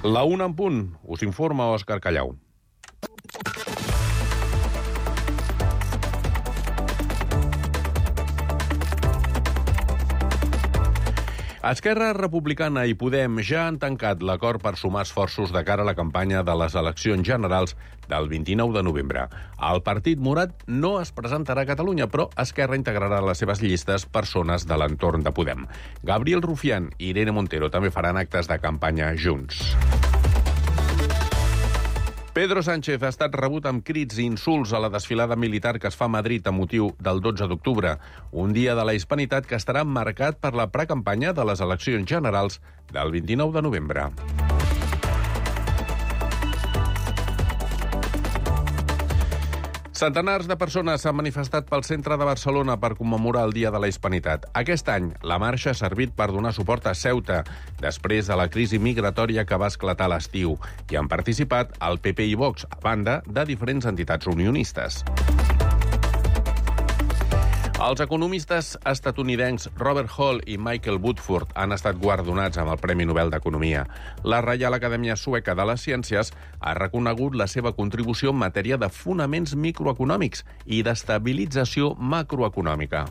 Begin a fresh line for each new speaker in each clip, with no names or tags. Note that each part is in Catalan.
La 1 en punt. Us informa Òscar Callau. Esquerra Republicana i Podem ja han tancat l'acord per sumar esforços de cara a la campanya de les eleccions generals del 29 de novembre. El Partit Morat no es presentarà a Catalunya, però Esquerra integrarà a les seves llistes persones de l'entorn de Podem. Gabriel Rufián i Irene Montero també faran actes de campanya junts. Pedro Sánchez ha estat rebut amb crits i insults a la desfilada militar que es fa a Madrid a motiu del 12 d'octubre, un dia de la hispanitat que estarà marcat per la precampanya de les eleccions generals del 29 de novembre. Centenars de persones s'han manifestat pel centre de Barcelona per commemorar el Dia de la Hispanitat. Aquest any, la marxa ha servit per donar suport a Ceuta, després de la crisi migratòria que va esclatar a l'estiu, i han participat el PP i Vox, a banda de diferents entitats unionistes. Els economistes estatunidencs Robert Hall i Michael Woodford han estat guardonats amb el Premi Nobel d'Economia. La Reial Acadèmia Sueca de les Ciències ha reconegut la seva contribució en matèria de fonaments microeconòmics i d'estabilització macroeconòmica.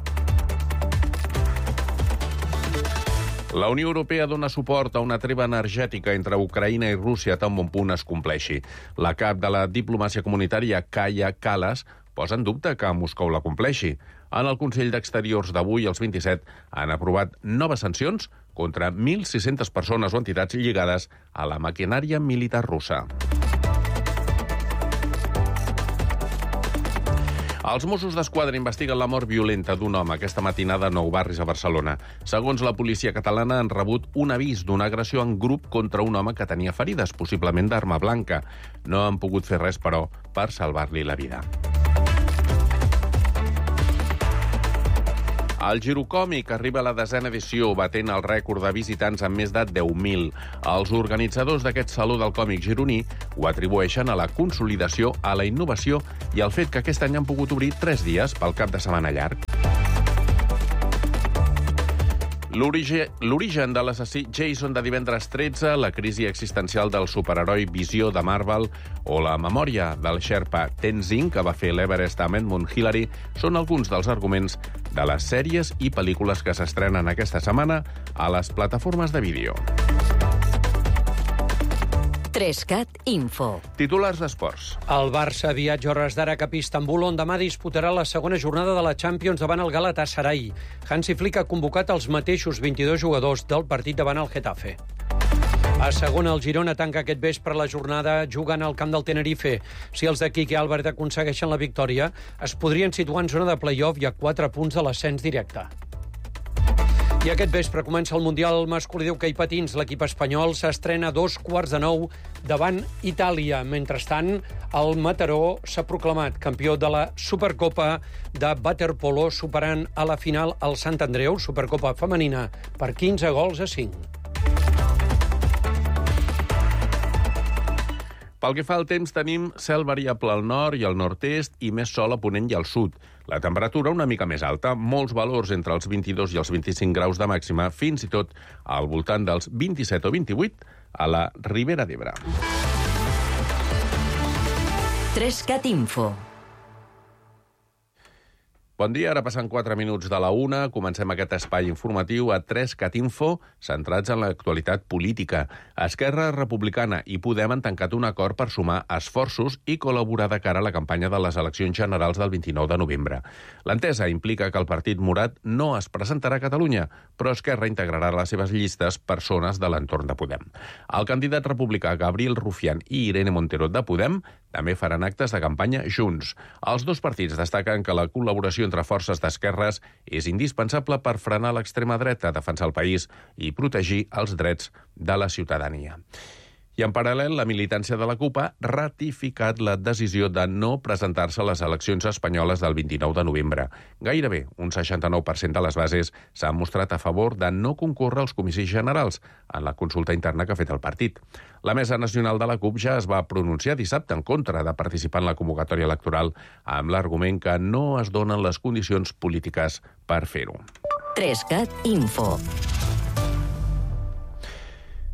La Unió Europea dona suport a una treva energètica entre Ucraïna i Rússia tan bon punt es compleixi. La cap de la diplomàcia comunitària, Kaja Kallas, posa en dubte que Moscou la compleixi. En el Consell d'Exteriors d'avui, els 27 han aprovat noves sancions contra 1.600 persones o entitats lligades a la maquinària militar russa. Els Mossos d'Esquadra investiguen la mort violenta d'un home aquesta matinada a Nou Barris, a Barcelona. Segons la policia catalana, han rebut un avís d'una agressió en grup contra un home que tenia ferides, possiblement d'arma blanca. No han pogut fer res, però, per salvar-li la vida. El Girocòmic arriba a la 10a edició, batent el rècord de visitants amb més de 10.000. Els organitzadors d'aquest Saló del Còmic gironí ho atribueixen a la consolidació, a la innovació i al fet que aquest any han pogut obrir 3 dies pel cap de setmana llarg. L'origen de l'assassí Jason de divendres 13, la crisi existencial del superheroi Visió de Marvel o la memòria del Sherpa Tenzing, que va fer l'Everest amb Edmund Hillary, són alguns dels arguments de les sèries i pel·lícules que s'estrenen aquesta setmana a les plataformes de vídeo.
3CAT Info.
Titulars d'esports.
El Barça viatja a hores d'ara cap a Istanbul, on demà disputarà la segona jornada de la Champions davant el Galatasaray. Hansi Flick ha convocat els mateixos 22 jugadors del partit davant el Getafe. A segona, el Girona tanca aquest vespre la jornada jugant al camp del Tenerife. Si els de Quique Álvarez aconsegueixen la victòria, es podrien situar en zona de play-off i a 4 punts de l'ascens directe. I aquest vespre comença el Mundial masculí d'hoquei patins. L'equip espanyol s'estrena a 8:45 davant Itàlia. Mentrestant, el Mataró s'ha proclamat campió de la Supercopa de waterpolo, superant a la final el Sant Andreu, Supercopa femenina, per 15-5.
Pel que fa al temps, tenim cel variable al nord i al nord-est i més sol a ponent i al sud. La temperatura una mica més alta, molts valors entre els 22 i els 25 graus de màxima, fins i tot al voltant dels 27 o 28 a la Ribera d'Ebre.
3CAT Info.
Bon dia, ara passen 4 minuts de la 1. Comencem aquest espai informatiu a 3CAT Info, centrats en l'actualitat política. Esquerra Republicana i Podem han tancat un acord per sumar esforços i col·laborar de cara a la campanya de les eleccions generals del 29 de novembre. L'entesa implica que el Partit Morat no es presentarà a Catalunya, però Esquerra integrarà a les seves llistes persones de l'entorn de Podem. El candidat republicà Gabriel Rufián i Irene Montero de Podem també faran actes de campanya junts. Els dos partits destaquen que la col·laboració entre forces d'esquerres és indispensable per frenar l'extrema dreta, defensar el país i protegir els drets de la ciutadania. I en paral·lel, la militància de la CUP ha ratificat la decisió de no presentar-se a les eleccions espanyoles del 29 de novembre. Gairebé un 69% de les bases s'han mostrat a favor de no concórrer als comicis generals en la consulta interna que ha fet el partit. La Mesa Nacional de la CUP ja es va pronunciar dissabte en contra de participar en la convocatòria electoral amb l'argument que no es donen les condicions polítiques per fer-ho.
3CAT Info.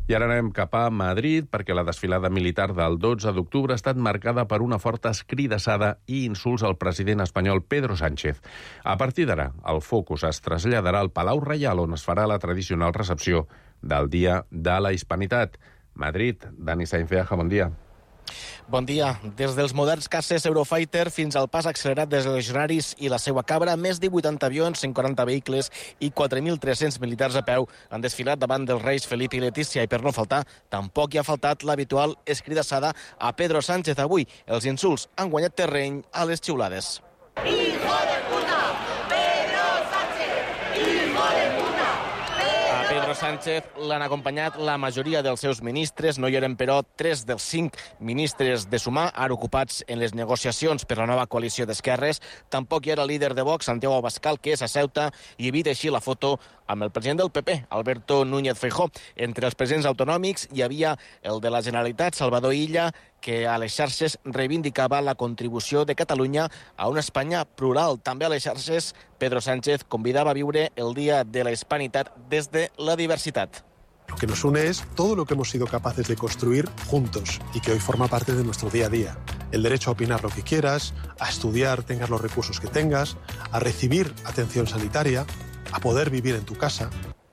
I ara anem cap a Madrid, perquè la desfilada militar del 12 d'octubre ha estat marcada per una forta escridassada i insults al president espanyol Pedro Sánchez. A partir d'ara, el focus es traslladarà al Palau Reial, on es farà la tradicional recepció del Dia de la Hispanitat. Madrid, Dani Sainz Feaja, bon dia.
Bon dia. Des dels moderns caces Eurofighter fins al pas accelerat dels legionaris i la seva cabra, més de 80 avions, 140 vehicles i 4.300 militars a peu han desfilat davant dels reis Felip i Letícia, i per no faltar, tampoc hi ha faltat l'habitual escridassada a Pedro Sánchez. Avui els insults han guanyat terreny a les xiulades.
¡Hijo de puta! ¡Pedro Sánchez! ¡Hijo de puta!
Pedro Sánchez l'han acompanyat la majoria dels seus ministres. No hi eren, però, 3 dels 5 ministres de Sumar, ara ocupats en les negociacions per la nova coalició d'esquerres. Tampoc hi era el líder de Vox, Santiago Abascal, que és a Ceuta, i evita així la foto amb el president del PP, Alberto Núñez Feijóo. Entre els presidents autonòmics hi havia el de la Generalitat, Salvador Illa, que a les xarxes reivindicava la contribució de Catalunya a una Espanya plural. També a les xarxes, Pedro Sánchez convidava a viure el Dia de la Hispanitat des de la diversitat.
Lo que nos une es todo lo que hemos sido capaces de construir juntos y que hoy forma parte de nuestro día a día. El derecho a opinar lo que quieras, a estudiar, tengas los recursos que tengas, a recibir atención sanitaria, a poder vivir en tu casa.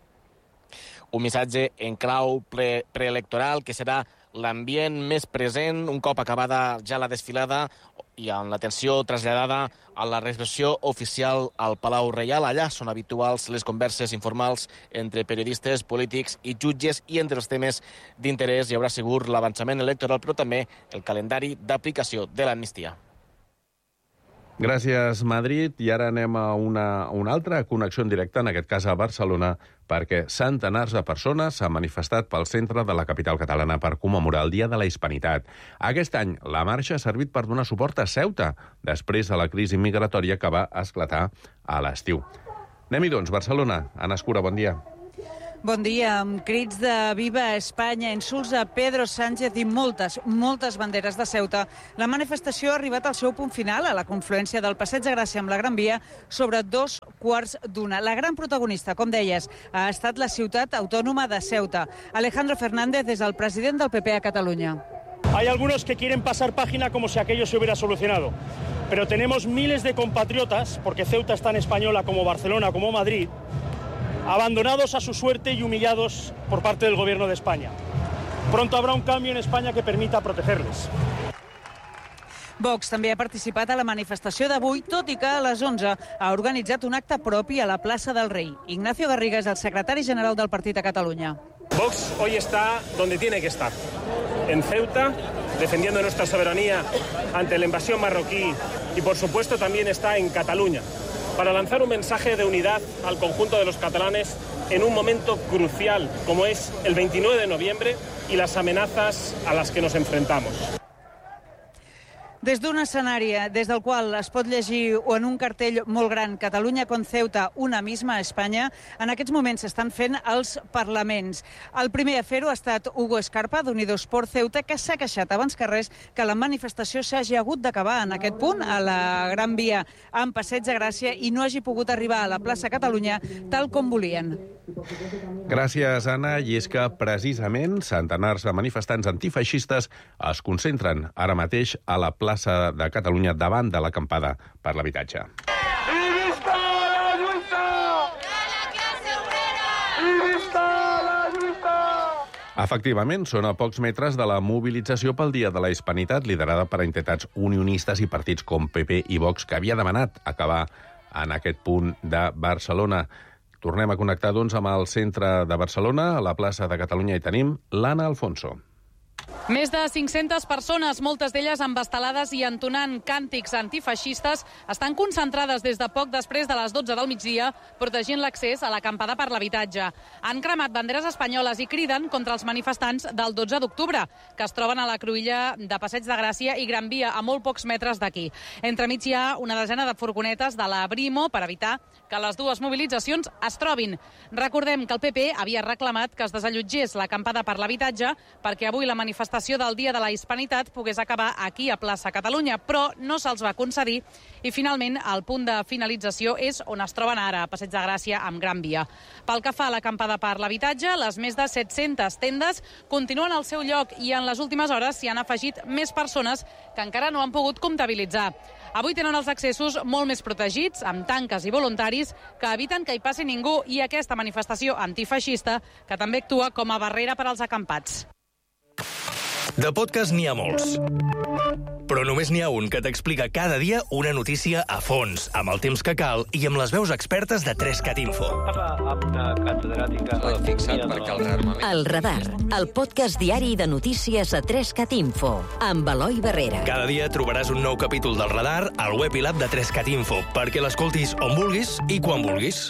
Un missatge en clau preelectoral que serà l'ambient més present un cop acabada ja la desfilada i amb l'atenció traslladada a la recepció oficial al Palau Reial. Allà són habituals les converses informals entre periodistes, polítics i jutges, i entre els temes d'interès hi haurà segur l'avançament electoral, però també el calendari d'aplicació de l'amnistia.
Gràcies, Madrid. I ara anem a una altra connexió en directe, en aquest cas a Barcelona, perquè centenars de persones s'han manifestat pel centre de la capital catalana per commemorar el Dia de la Hispanitat. Aquest any, la marxa ha servit per donar suport a Ceuta, després de la crisi migratòria que va esclatar a l'estiu. Anem-hi, doncs, Barcelona. Anna Escura, bon dia.
Bon dia. Amb crits de Viva Espanya, insults a Pedro Sánchez i moltes banderes de Ceuta, la manifestació ha arribat al seu punt final a la confluència del Passeig de Gràcia amb la Gran Via sobre 2:15. La gran protagonista, com deies, ha estat la ciutat autònoma de Ceuta. Alejandro Fernández és el president del PP a Catalunya.
Hay algunos que quieren pasar página como si aquello se hubiera solucionado. Pero tenemos miles de compatriotas, porque Ceuta es tan española como Barcelona, como Madrid, abandonados a su suerte y humillados por parte del Gobierno de España. Pronto habrá un cambio en España que permita protegerles.
Vox també ha participat a la manifestació d'avui, tot i que a les 11 ha organitzat un acte propi a la plaça del Rei. Ignacio Garriga és el secretari general del partit a Catalunya.
Vox hoy está donde tiene que estar, en Ceuta, defendiendo nuestra soberanía ante la invasión marroquí, y por supuesto también está en Cataluña, para lanzar un mensaje de unidad al conjunto de los catalanes en un momento crucial como es el 29 de noviembre y las amenazas a las que nos enfrentamos.
Des d'un escenari des del qual es pot llegir en un cartell molt gran Catalunya con Ceuta, una misma Espanya, en aquests moments s'estan fent els parlaments. El primer a fer-ho ha estat Hugo Escarpa, d'Unidos por Ceuta, que s'ha queixat abans que res que la manifestació s'hagi hagut d'acabar en aquest punt, a la Gran Via, amb Passeig de Gràcia, i no hagi pogut arribar a la plaça Catalunya tal com volien.
Gràcies, Anna. I és que, precisament, centenars de manifestants antifeixistes es concentren ara mateix a la plaça de Catalunya davant de l'acampada per l'habitatge.
¡I visca la lluita! ¡De la classe obrera! ¡I visca la lluita!
Efectivament, són a pocs metres de la mobilització pel Dia de la Hispanitat, liderada per entitats unionistes i partits com PP i Vox, que havia demanat acabar en aquest punt de Barcelona. Tornem a connectar, doncs, amb el centre de Barcelona, a la plaça de Catalunya, i tenim l'Anna Alfonso.
Més de 500 persones, moltes d'elles amb estelades i entonant càntics antifeixistes, estan concentrades des de poc després de les 12 del migdia, protegint l'accés a l'acampada per l'habitatge. Han cremat banderes espanyoles i criden contra els manifestants del 12 d'octubre, que es troben a la cruïlla de Passeig de Gràcia i Gran Via, a molt pocs metres d'aquí. Entremig hi ha una desena de furgonetes de la Brimo per evitar que les dues mobilitzacions es trobin. Recordem que el PP havia reclamat que es desallotgés l'acampada per l'habitatge perquè avui la manifestació manifestació del Dia de la Hispanitat pogués acabar aquí a plaça Catalunya, però no se'ls va concedir i finalment el punt de finalització és on es troben ara, a Passeig de Gràcia amb Gran Via. Pel que fa a l'acampada per l'habitatge, les més de 700 tendes continuen al seu lloc i en les últimes hores s'hi han afegit més persones que encara no han pogut comptabilitzar. Avui tenen els accessos molt més protegits, amb tanques i voluntaris que eviten que hi passi ningú i aquesta manifestació antifeixista que també actua com a barrera per als acampats.
De podcast n'hi ha molts, però només n'hi ha un que t'explica cada dia una notícia a fons, amb el temps que cal i amb les veus expertes de 3cat Info.
El Radar, el podcast diari de notícies a 3cat Info, amb Eloi Barrera.
Cada dia trobaràs un nou capítol del Radar al web i l'app de 3cat Info, perquè l'escoltis on vulguis i quan vulguis.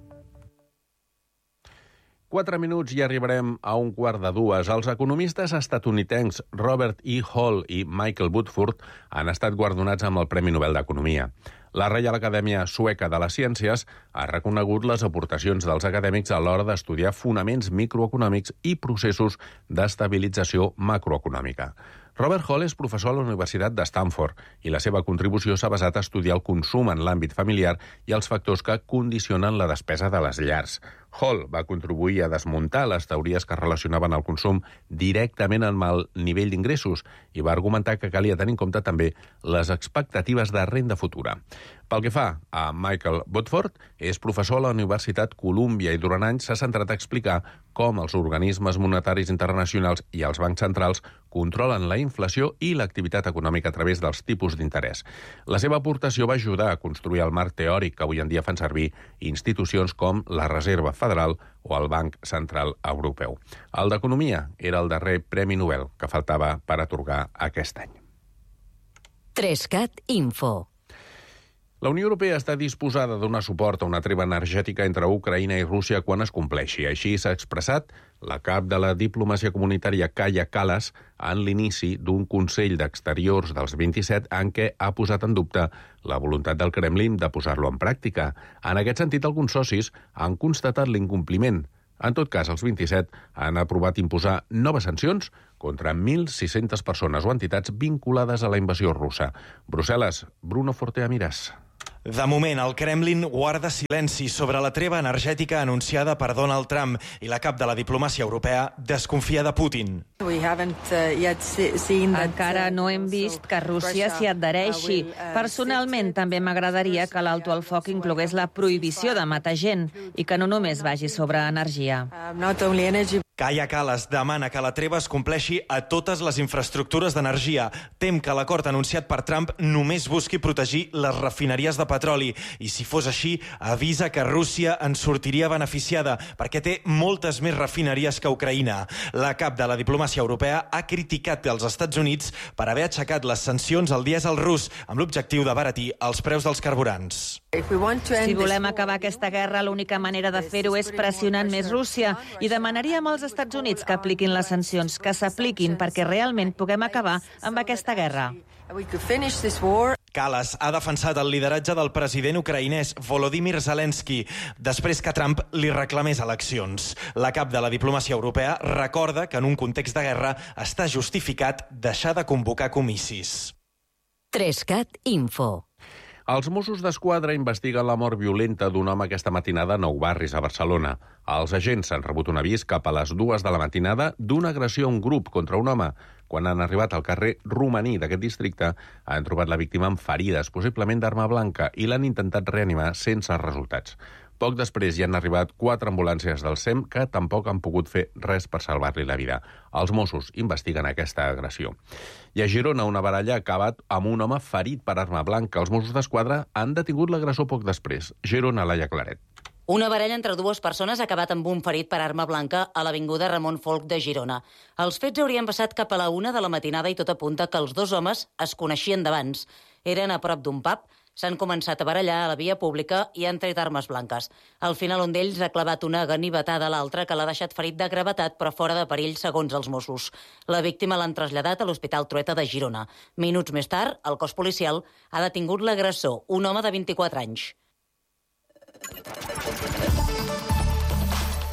4 minuts i arribarem a 1:15. Els economistes estatunidencs Robert E. Hall i Michael Woodford han estat guardonats amb el Premi Nobel d'Economia. La Reial Acadèmia Sueca de les Ciències ha reconegut les aportacions dels acadèmics a l'hora d'estudiar fonaments microeconòmics i processos d'estabilització macroeconòmica. Robert Hall és professor a la Universitat de Stanford i la seva contribució s'ha basat a estudiar el consum en l'àmbit familiar i els factors que condicionen la despesa de les llars. Hall va contribuir a desmuntar les teories que relacionaven el consum directament amb el nivell d'ingressos i va argumentar que calia tenir en compte també les expectatives de renda futura. Pel que fa a Michael Woodford, és professor a la Universitat Columbia i durant anys s'ha centrat a explicar com els organismes monetaris internacionals i els bancs centrals controlen la inflació i l'activitat econòmica a través dels tipus d'interès. La seva aportació va ajudar a construir el marc teòric que avui en dia fan servir institucions com la Reserva Federal o el Banc Central Europeu. El d'Economia era el darrer Premi Nobel que faltava per atorgar aquest any.
3cat Info.
La Unió Europea està disposada a donar suport a una treva energètica entre Ucraïna i Rússia quan es compleixi. Així s'ha expressat la cap de la diplomàcia comunitària Kaja Kallas en l'inici d'un Consell d'Exteriors dels 27 en què ha posat en dubte la voluntat del Kremlin de posar-lo en pràctica. En aquest sentit, alguns socis han constatat l'incompliment. En tot cas, els 27 han aprovat imposar noves sancions contra 1.600 persones o entitats vinculades a la invasió russa. Brussel·les, Bruno Fortea Miràs.
De moment, el Kremlin guarda silenci sobre la treva energètica anunciada per Donald Trump i la cap de la diplomàcia europea desconfia de Putin.
Encara no hem vist que Rússia s'hi adhereixi. Personalment, també m'agradaria que l'alto al foc inclogués la prohibició de matar gent i que no només vagi sobre energia.
Kaja Kallas demana que la treva es compleixi a totes les infraestructures d'energia. Tem que l'acord anunciat per Trump només busqui protegir les refineries de petroli i, si fos així, avisa que Rússia en sortiria beneficiada perquè té moltes més refineries que Ucraïna. La cap de la diplomàcia europea ha criticat els Estats Units per haver aixecat les sancions al dièsel rus amb l'objectiu d'abaratir els preus dels carburants.
Si volem acabar aquesta guerra, l'única manera de fer-ho és pressionant més Rússia i demanaríem als Estats Units que apliquin les sancions, que s'apliquin perquè realment puguem acabar amb aquesta guerra.
Kallas ha defensat el lideratge del president ucraïnès Volodymyr Zelensky després que Trump li reclamés eleccions. La cap de la diplomàcia europea recorda que en un context de guerra està justificat deixar de convocar comicis.
3cat Info.
Els Mossos d'Esquadra investiguen la mort violenta d'un home aquesta matinada a Nou Barris, a Barcelona. Els agents han rebut un avís cap a les 2 de la matinada d'una agressió a un grup contra un home. Quan han arribat al carrer Romaní d'aquest districte, han trobat la víctima amb ferides, possiblement d'arma blanca, i l'han intentat reanimar sense resultats. Poc després hi han arribat 4 ambulàncies del SEM que tampoc han pogut fer res per salvar-li la vida. Els Mossos investiguen aquesta agressió. I a Girona, una baralla ha acabat amb un home ferit per arma blanca. Els Mossos d'Esquadra han detingut l'agressor poc després. Girona, Laia Claret.
Una baralla entre dues persones ha acabat amb un ferit per arma blanca a l'avinguda Ramon Folch de Girona. Els fets haurien passat cap a la 1 de la matinada i tot apunta que els dos homes es coneixien d'abans. Eren a prop d'un pub, s'han començat a barallar a la via pública i han tret armes blanques. Al final, un d'ells ha clavat una ganivetada a l'altre que l'ha deixat ferit de gravetat però fora de perill, segons els Mossos. La víctima l'han traslladat a l'Hospital Trueta de Girona. Minuts més tard, el cos policial ha detingut l'agressor, un home de 24 anys.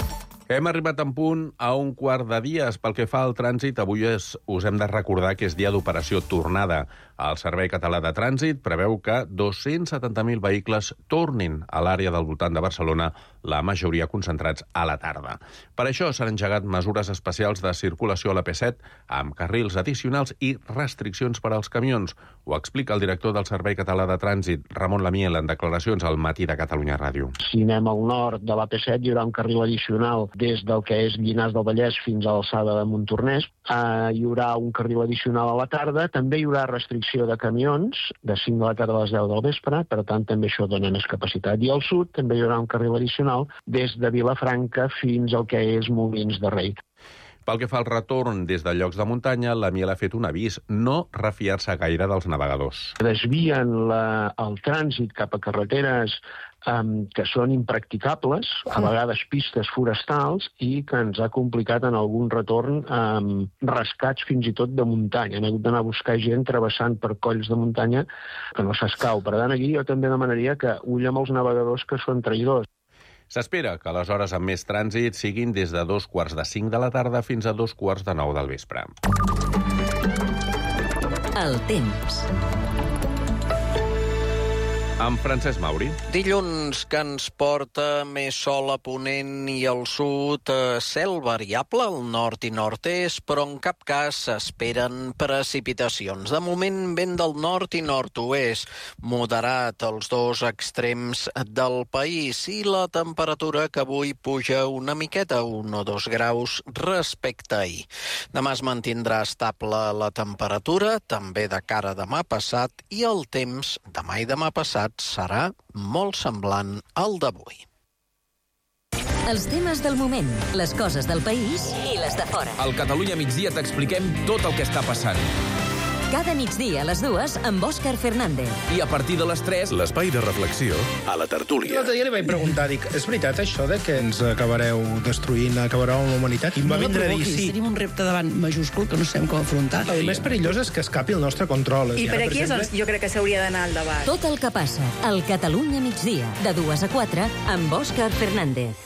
Hem arribat en punt a 1:15. Pel que fa al trànsit, avui us hem de recordar que és dia d'operació tornada. El Servei Català de Trànsit preveu que 270.000 vehicles tornin a l'àrea del voltant de Barcelona, la majoria concentrats a la tarda. Per això s'han engegat mesures especials de circulació a la P7 amb carrils addicionals i restriccions per als camions. Ho explica el director del Servei Català de Trànsit, Ramon Lamiel, en declaracions al Matí de Catalunya Ràdio.
Si anem al nord de la P7 hi haurà un carril addicional des del que és Llinars del Vallès fins a l'alçada de Montornès. Hi haurà un carril addicional a la tarda. També hi haurà restricció de camions de 5 de la tarda a les 10 del vespre. Per tant, també això dona més capacitat. I al sud també hi haurà un carril addicional des de Vilafranca fins al que és Molins de Rei.
Pel que fa al retorn des de llocs de muntanya, la Miel ha fet un avís: no refiar-se gaire dels navegadors.
Desvien el trànsit cap a carreteres que són impracticables, a vegades pistes forestals, i que ens ha complicat en algun retorn rescats fins i tot de muntanya. Hem hagut d'anar a buscar gent travessant per colls de muntanya que no s'escau. Per tant, aquí jo també demanaria que ull amb els navegadors que són traïdors.
S'espera que les hores amb més trànsit siguin des de 4:45 de la tarda fins a 9:45 del vespre.
El temps.
Amb Francesc Mauri.
Dilluns que ens porta més sol a ponent i al sud, cel variable al nord i nord-est, però en cap cas s'esperen precipitacions. De moment, vent del nord i nord-oest, moderat als dos extrems del país, i la temperatura que avui puja una miqueta, 1 o 2 graus respecte a ahir. Demà es mantindrà estable la temperatura, també de cara a demà passat, i el temps demà i demà passat serà molt semblant al d'avui.
Els temes del moment, les coses del país i les de fora.
Al Catalunya Migdia t'expliquem tot el que està passant.
Cada migdia a les 2 amb Òscar Fernández.
I a partir de les 3...
l'espai de reflexió a la tertúlia.
L'altre dia li vaig preguntar, és veritat això de que ens acabareu destruint, acabareu amb la humanitat? I em va vindre a dir sí.
Tenim un repte davant majúscul que no sabem com afrontar.
El més perillós és que escapi el nostre control.
I per aquí és on jo crec que s'hauria d'anar al debat.
Tot el que passa al Catalunya Migdia, de 2 a 4, amb Òscar Fernández.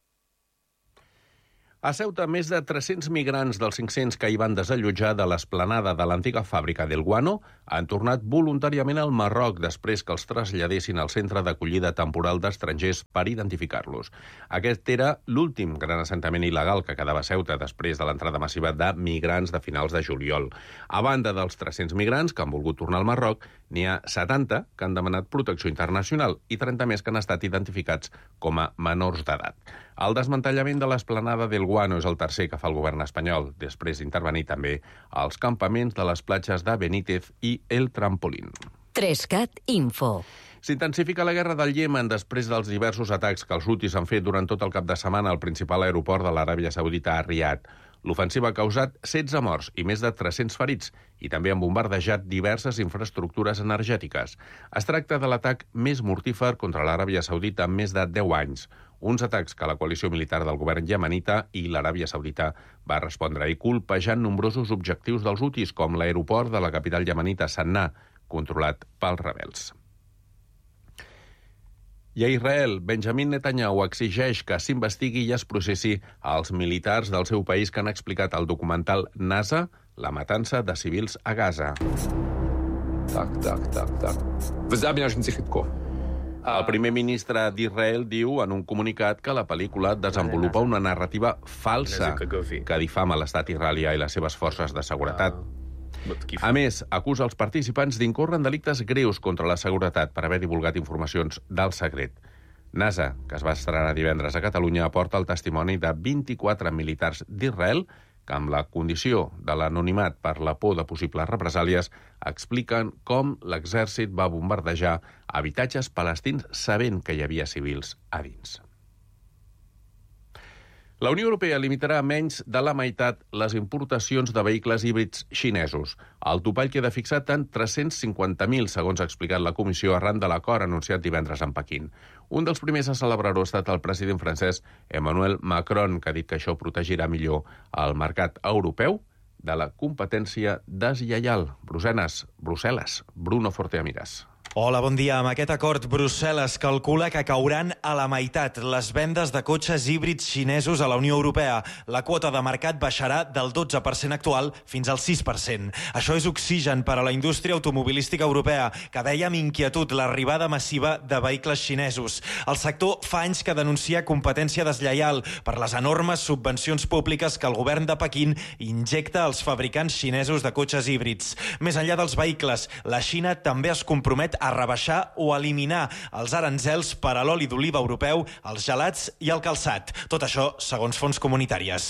A Ceuta, més de 300 migrants dels 500 que hi van desallotjar de l'esplanada de l'antiga fàbrica del Guano han tornat voluntàriament al Marroc després que els traslladessin al centre d'acollida temporal d'estrangers per identificar-los. Aquest era l'últim gran assentament il·legal que quedava a Ceuta després de l'entrada massiva de migrants de finals de juliol. A banda dels 300 migrants que han volgut tornar al Marroc, n'hi ha 70 que han demanat protecció internacional i 30 més que han estat identificats com a menors d'edat. El desmantellament de l'esplanada del Guano és el tercer que fa el govern espanyol, després d'intervenir també als campaments de les platges de Benítez i El Trampolín.
3CAT Info.
S'intensifica la guerra del Iemen després dels diversos atacs que els hutis han fet durant tot el cap de setmana al principal aeroport de l'Aràbia Saudita a Riad. L'ofensiva ha causat 16 morts i més de 300 ferits i també han bombardejat diverses infraestructures energètiques. Es tracta de l'atac més mortífer contra l'Aràbia Saudita en més de 10 anys. Uns atacs que la coalició militar del govern iemenita i l'Aràbia Saudita va respondre i colpejant nombrosos objectius dels hutis, com l'aeroport de la capital iemenita Sannà, controlat pels rebels. I a Israel, Benjamin Netanyahu exigeix que s'investigui i es processi als militars del seu país que han explicat al documental NASA la matança de civils a Gaza. El primer ministre d'Israel diu en un comunicat que la pel·lícula desenvolupa una narrativa falsa que difama l'estat israelià i les seves forces de seguretat. A més, acusa els participants d'incórrer en delictes greus contra la seguretat per haver divulgat informacions d'alt secret. NASA, que es va estrenar divendres a Catalunya, aporta el testimoni de 24 militars d'Israel que, amb la condició de l'anonimat per la por de possibles represàlies, expliquen com l'exèrcit va bombardejar habitatges palestins sabent que hi havia civils a dins. La Unió Europea limitarà a menys de la meitat les importacions de vehicles híbrids xinesos. El topall queda fixat en 350.000, segons ha explicat la Comissió, arran de l'acord anunciat divendres en Pequín. Un dels primers a celebrar-ho ha estat el president francès Emmanuel Macron, que ha dit que això protegirà millor el mercat europeu de la competència deslleial. Brussel·les, Bruno Forte Amires.
Hola, bon dia. Amb aquest acord, Brussel·les calcula que cauran a la meitat les vendes de cotxes híbrids xinesos a la Unió Europea. La quota de mercat baixarà del 12% actual fins al 6%. Això és oxigen per a la indústria automobilística europea, que veia amb inquietud l'arribada massiva de vehicles xinesos. El sector fa anys que denuncia competència deslleial per les enormes subvencions públiques que el govern de Pequín injecta als fabricants xinesos de cotxes híbrids. Més enllà dels vehicles, la Xina també es compromet a rebaixar o eliminar els aranzels per a l'oli d'oliva europeu, els gelats i el calçat. Tot això segons fonts comunitàries.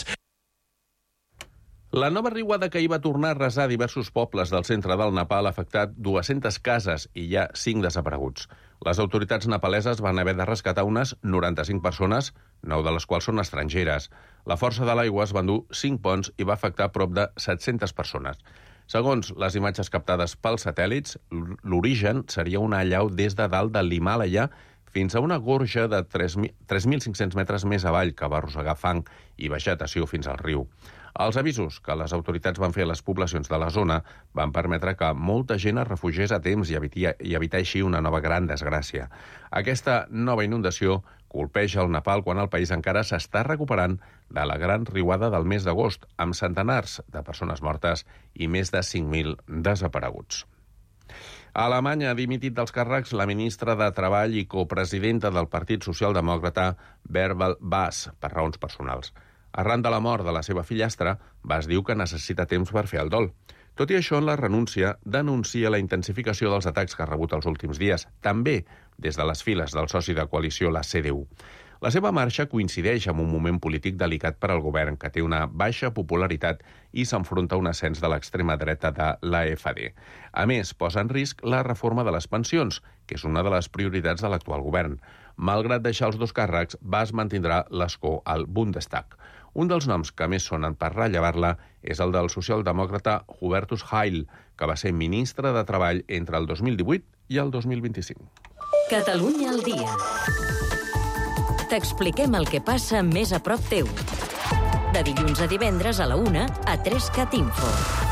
La nova riuada que hi va tornar a arrasar diversos pobles del centre del Nepal ha afectat 200 cases i hi ha 5 desapareguts. Les autoritats nepaleses van haver de rescatar unes 95 persones, 9 de les quals són estrangeres. La força de l'aigua es va endur 5 ponts i va afectar prop de 700 persones. Segons les imatges captades pels satèl·lits, l'origen seria una allau des de dalt de l'Himàlaia fins a una gorja de 3.500 metres més avall que va arrossegar fang i vegetació fins al riu. Els avisos que les autoritats van fer a les poblacions de la zona van permetre que molta gent es refugiés a temps i evitar així una nova gran desgràcia. Aquesta nova inundació colpeja el Nepal quan el país encara s'està recuperant de la gran riuada del mes d'agost, amb centenars de persones mortes i més de 5.000 desapareguts. A Alemanya ha dimitit dels càrrecs la ministra de Treball i copresidenta del Partit Socialdemòcrata, Bärbel Bas, per raons personals. Arran de la mort de la seva fillastra, Bas diu que necessita temps per fer el dol. Tot i això, en la renúncia, denuncia la intensificació dels atacs que ha rebut els últims dies, també des de les files del soci de coalició, la CDU. La seva marxa coincideix amb un moment polític delicat per al govern, que té una baixa popularitat i s'enfronta a un ascens de l'extrema dreta de l'AfD. A més, posa en risc la reforma de les pensions, que és una de les prioritats de l'actual govern. Malgrat deixar els 2 càrrecs, Bas mantindrà l'escó al Bundestag. Un dels noms que més sonen per rellevar-la és el del socialdemòcrata Hubertus Heil, que va ser ministre de Treball entre el 2018 i el 2025.
Catalunya al dia. T'expliquem el que passa més a prop teu. De dilluns a divendres a la 1 a 3CAT Info.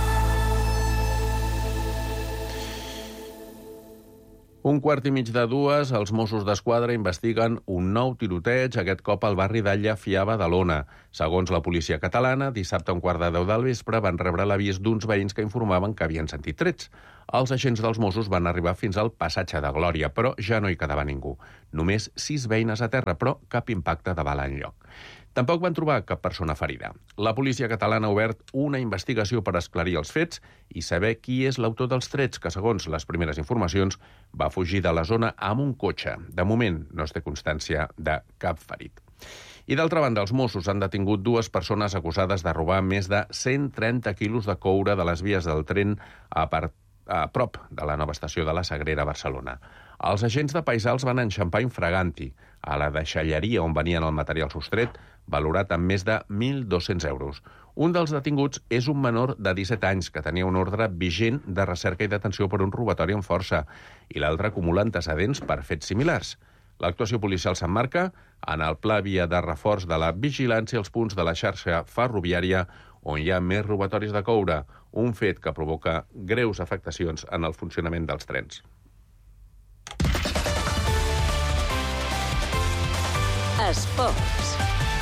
Un quart i mig de 2, els Mossos d'Esquadra investiguen un nou tiroteig, aquest cop al barri d'Alla Fiava de l'Ona. Segons la policia catalana, dissabte a 9:15 del vespre van rebre l'avís d'uns veïns que informaven que havien sentit trets. Els agents dels Mossos van arribar fins al passatge de Glòria, però ja no hi quedava ningú. Només 6 veïnes a terra, però cap impacte de bala enlloc. Tampoc van trobar cap persona ferida. La policia catalana ha obert una investigació per esclarir els fets i saber qui és l'autor dels trets, que, segons les primeres informacions, va fugir de la zona amb un cotxe. De moment, no es té constància de cap ferit. I d'altra banda, els Mossos han detingut 2 persones acusades de robar més de 130 quilos de coure de les vies del tren a prop de la nova estació de la Sagrera, Barcelona. Els agents de Paisals van enxampar infraganti a la deixalleria on venien el material sostret, valorat amb més de 1.200 euros. Un dels detinguts és un menor de 17 anys que tenia un ordre vigent de recerca i detenció per un robatori amb força i l'altre acumula antecedents per fets similars. L'actuació policial s'emmarca en el pla via de reforç de la vigilància als punts de la xarxa ferroviària on hi ha més robatoris de coure, un fet que provoca greus afectacions en el funcionament dels trens.
Esports.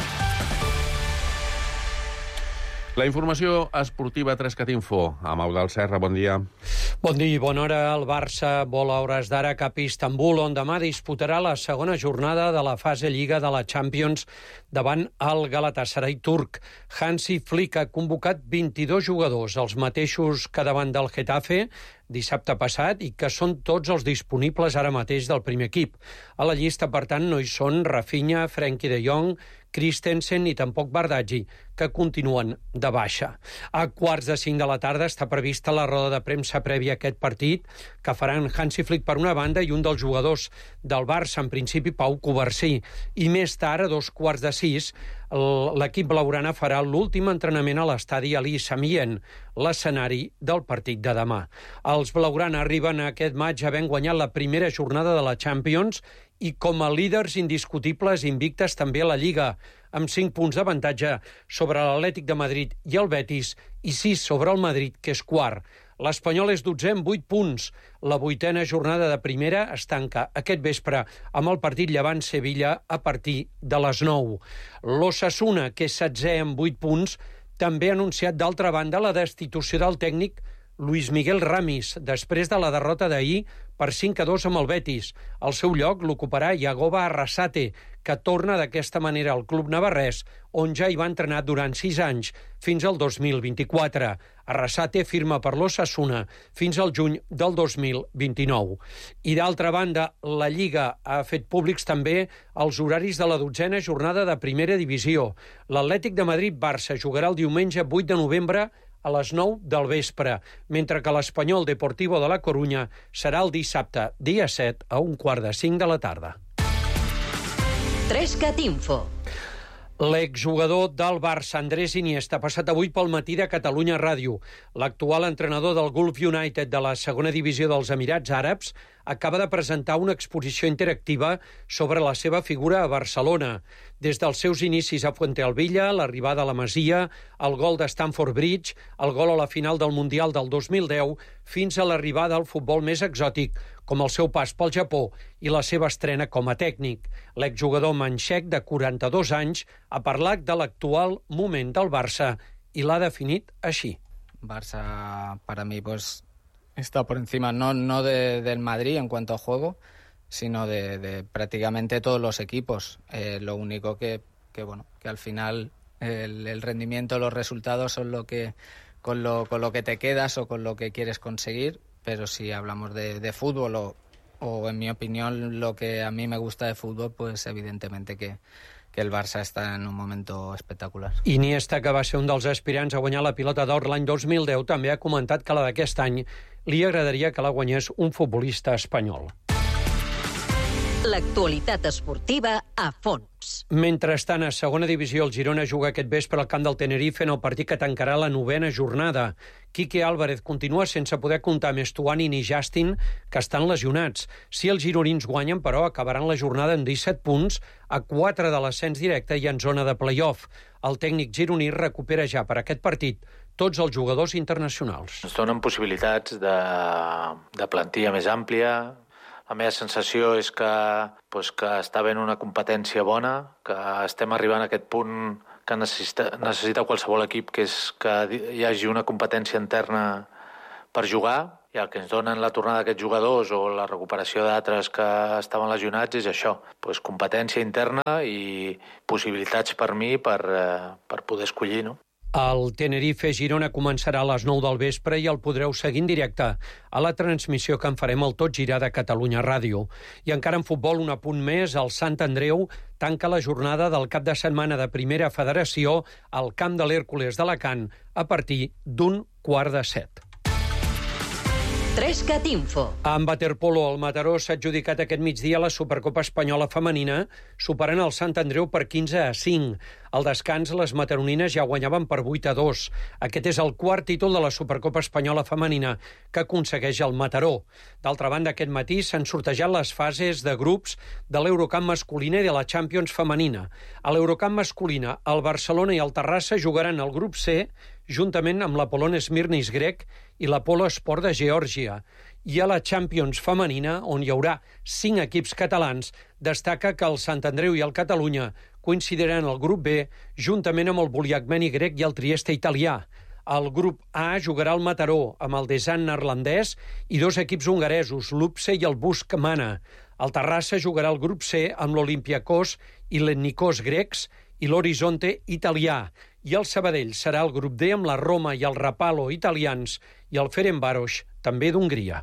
La informació esportiva 3CAT Info. Amb Eudald Serra, bon dia.
Bon dia i bona hora. El Barça vol a hores d'ara cap a Istanbul, on demà disputarà la segona jornada de la fase Lliga de la Champions davant el Galatasaray turc. Hansi Flick ha convocat 22 jugadors, els mateixos que davant del Getafe dissabte passat i que són tots els disponibles ara mateix del primer equip. A la llista, per tant, no hi són Rafinha, Frenkie de Jong, Christensen i tampoc Bardaggi, que continuen de baixa. A 4:45 de la tarda està prevista la roda de premsa prèvia a aquest partit que faran Hansi Flick per una banda i un dels jugadors del Barça, en principi Pau Covarsí. I més tard, a 5:45, l'equip blaugrana farà l'últim entrenament a l'estadi Ali Samien, l'escenari del partit de demà. Els blaugrana arriben a aquest maig havent guanyat la primera jornada de la Champions i com a líders indiscutibles invictes també a la Lliga, amb 5 punts d'avantatge sobre l'Atlètic de Madrid i el Betis i 6 sobre el Madrid, que és quart. L'Espanyol és 12è amb 8 punts. La 8a jornada de primera es tanca aquest vespre amb el partit Llevant-Sevilla a partir de les 9. L'Osasuna, que és 16è amb 8 punts, també ha anunciat d'altra banda la destitució del tècnic Luis Miguel Ramis, després de la derrota d'ahir per 5-2 amb el Betis. Al seu lloc l'ocuparà Yagoba Arrasate, que torna d'aquesta manera al club navarrès, on ja hi va entrenar durant 6 anys, fins al 2024. Arrasate firma per l'Osasuna fins al juny del 2029. I d'altra banda, la Lliga ha fet públics també els horaris de la 12a jornada de Primera Divisió. L'Atlètic de Madrid-Barça jugarà el diumenge 8 de novembre a les 9 del vespre, mentre que l'Espanyol Deportivo de la Corunya serà el dissabte, dia 7, a 4:45 de la tarda.
3cat Info.
L'exjugador del Barça, Andrés Iniesta, ha passat avui pel matí de Catalunya Ràdio. L'actual entrenador del Gulf United de la segona divisió dels Emirats Àrabs acaba de presentar una exposició interactiva sobre la seva figura a Barcelona. Des dels seus inicis a Fuentealbilla, l'arribada a la Masia, el gol de Stamford Bridge, el gol a la final del Mundial del 2010, fins a l'arribada al futbol més exòtic, com el seu pas pel Japó i la seva estrena com a tècnic. L'exjugador manxec de 42 anys ha parlat de l'actual moment del Barça i l'ha definit així.
Barça, para mí, pues está por encima, no del Madrid en cuanto a juego, sino de prácticamente todos los equipos. Lo único que al final el rendimiento, los resultados son lo que con lo que te quedas o con lo que quieres conseguir, pero si hablamos de fútbol o en mi opinión lo que a mí me gusta de fútbol, pues evidentemente que el Barça està en un moment espectacular.
Iniesta, que va ser un dels aspirants a guanyar la Pilota d'Or l'any 2010, també ha comentat que la d'aquest any li agradaria que la guanyés un futbolista espanyol.
L'actualitat esportiva a fons.
Mentrestant, a segona divisió, el Girona juga aquest vespre al camp del Tenerife en el partit que tancarà la 9a jornada. Quique Álvarez continua sense poder comptar amb Estuani ni Justin, que estan lesionats. Si els gironins guanyen, però, acabaran la jornada amb 17 punts, a 4 de l'ascens directe i en zona de play-off. El tècnic gironí recupera ja per aquest partit tots els jugadors internacionals.
Ens donen possibilitats de plantilla més àmplia. La meva sensació és que està havent una competència bona, que estem arribant a aquest punt que necessita qualsevol equip, que és que hi hagi una competència interna per jugar, i el que ens donen la tornada d'aquests jugadors o la recuperació d'altres que estaven lesionats és això, competència interna i possibilitats per mi per poder escollir, no?
El Tenerife-Girona començarà a les 9 del vespre i el podreu seguir en directe a la transmissió que en farem al Tot Gira de Catalunya Ràdio. I encara en futbol, un apunt més, el Sant Andreu tanca la jornada del cap de setmana de Primera Federació al camp de l'Hèrcules d'Alacant a partir d'7:15.
3cat Info.
En waterpolo, el Mataró s'ha adjudicat aquest migdia la Supercopa Espanyola Femenina, superant el Sant Andreu per 15-5. Al descans, les mataronines ja guanyaven per 8-2. Aquest és el quart títol de la Supercopa Espanyola Femenina que aconsegueix el Mataró. D'altra banda, aquest matí s'han sortejat les fases de grups de l'Eurocup masculina i de la Champions femenina. A l'Eurocup masculina, el Barcelona i el Terrassa jugaran al grup C juntament amb l'Apollon Smirnis grec i l'Apolo Sport de Geòrgia. I a la Champions femenina, on hi haurà 5 equips catalans, destaca que el Sant Andreu i el Catalunya coincidiran al grup B juntament amb el Buliagmeni grec i el Trieste italià. Al grup A jugarà el Mataró amb el Desan neerlandès i 2 equips hongaresos, l'Upse i el Busk Mana. El Terrassa jugarà al grup C amb l'Olympiakos i l'Etnikos grecs i l'Horizonte italià. I el Sabadell serà el grup D amb la Roma i el Rapallo italians i el Ferencváros, també d'Hongria.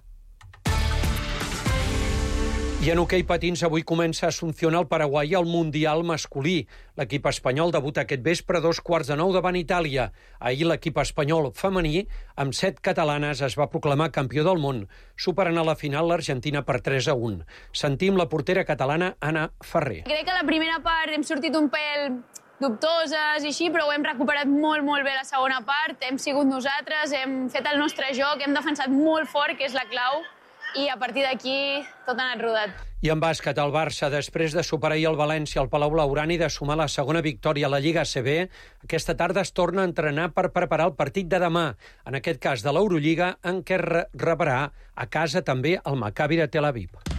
I en hoquei patins avui comença a Asunción al Paraguai el Mundial masculí. L'equip espanyol debuta aquest vespre a 8:15 davant Itàlia. Ahir l'equip espanyol femení, amb 7 catalanes, es va proclamar campió del món, superant a la final l'Argentina per 3-1. Sentim la portera catalana Anna Ferrer.
Crec que la primera part hem sortit un pèl dubtoses i així, però ho hem recuperat molt bé la segona part. Hem sigut nosaltres, hem fet el nostre joc, hem defensat molt fort, que és la clau, i a partir d'aquí tot ha anat rodat.
I en bàsquet, el Barça, després de superar el València al Palau Blaugrana i de sumar la segona victòria a la Lliga ACB, aquesta tarda es torna a entrenar per preparar el partit de demà, en aquest cas de l'Eurolliga, en què rebrà a casa també el Maccabi de Tel Aviv.